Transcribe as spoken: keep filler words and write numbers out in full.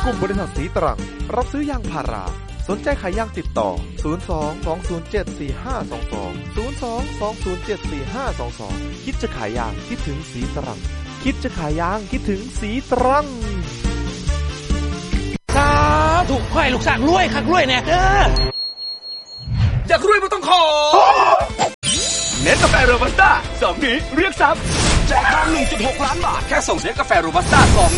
กลุ่มบริษัทสีตรังรับซื้อยางพาราสนใจขายยางติดต่อศูนย์ สอง สอง ศูนย์ เจ็ด สี่ ห้า สอง สอง ศูนย์ สอง สอง ศูนย์ เจ็ด สี่ ห้า สอง สองคิดจะขายยางคิดถึงสีตรังคิดจะขายยางคิดถึงสีตรังสาธุค่อยลูกสร้างรวยคักรวยแน่เด้ออยากรวยบ่ต้องขอเนสกาแฟโรบัสต้าสองนี้เรียกทรัพย์แจกทอง หนึ่งจุดหก ล้านบาทแค่ส่งเนสกาแฟโรบัสต้าสอง